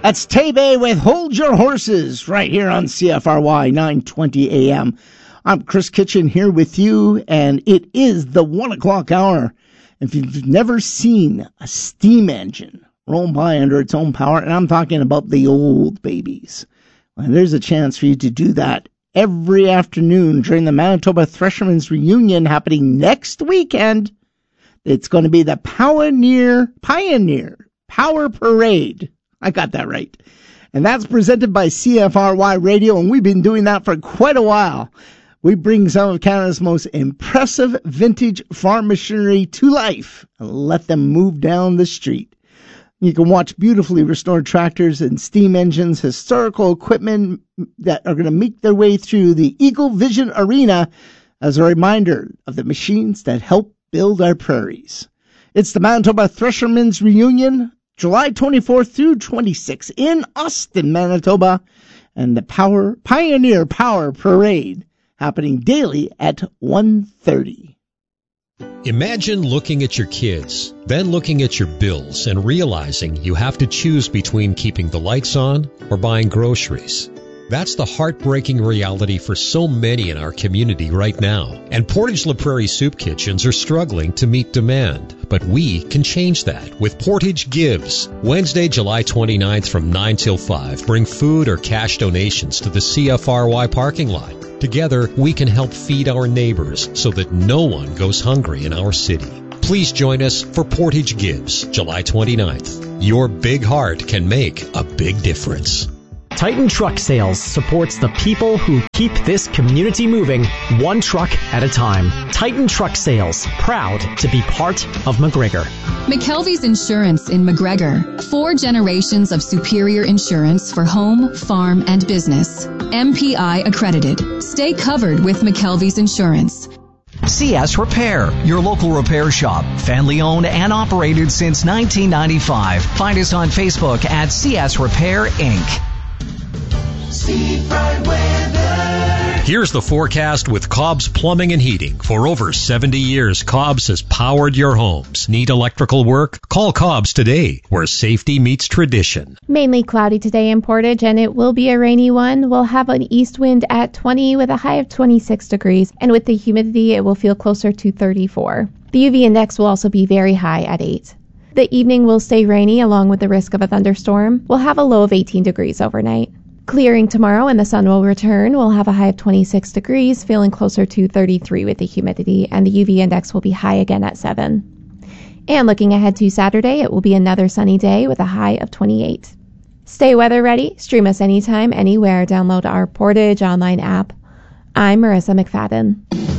That's Tay-Bay with Hold Your Horses right here on CFRY 920 AM. I'm Chris Kitchen here with you, and it is the 1 o'clock hour. If you've never seen a steam engine roll by under its own power, and I'm talking about the old babies, well, there's a chance for you to do that every afternoon during the Manitoba Threshermen's Reunion happening next weekend. It's going to be the Pioneer Power Parade. I got that right. And that's presented by CFRY Radio, and we've been doing that for quite a while. We bring some of Canada's most impressive vintage farm machinery to life and let them move down the street. You can watch beautifully restored tractors and steam engines, historical equipment that are going to make their way through the Eagle Vision Arena as a reminder of the machines that help build our prairies. It's the Manitoba Threshermen's Reunion, July 24th through 26th in Austin, Manitoba, and the Pioneer Power Parade happening daily at 1:30. Imagine looking at your kids, then looking at your bills and realizing you have to choose between keeping the lights on or buying groceries. That's the heartbreaking reality for so many in our community right now. And Portage La Prairie Soup Kitchens are struggling to meet demand. But we can change that with Portage Gives. Wednesday, July 29th from 9 till 5. Bring food or cash donations to the CFRY parking lot. Together, we can help feed our neighbors so that no one goes hungry in our city. Please join us for Portage Gives, July 29th. Your big heart can make a big difference. Titan Truck Sales supports the people who keep this community moving one truck at a time. Titan Truck Sales, proud to be part of McGregor. McKelvey's Insurance in McGregor. 4 generations of superior insurance for home, farm, and business. MPI accredited. Stay covered with McKelvey's Insurance. CS Repair, your local repair shop. Family owned and operated since 1995. Find us on Facebook at CS Repair Inc. Here's the forecast with Cobb's Plumbing and Heating. For over 70 years, Cobb's has powered your homes. Need electrical work? Call Cobb's today, where safety meets tradition. Mainly cloudy today in Portage, and it will be a rainy one. We'll have an east wind at 20 with a high of 26 degrees, and with the humidity, it will feel closer to 34. The UV index will also be very high at 8. The evening will stay rainy along with the risk of a thunderstorm. We'll have a low of 18 degrees overnight. Clearing tomorrow and the sun will return. We'll have a high of 26 degrees, feeling closer to 33 with the humidity, and the UV index will be high again at 7. And looking ahead to Saturday, it will be another sunny day with a high of 28. Stay weather ready. Stream us anytime, anywhere. Download our Portage online app. I'm Marissa McFadden.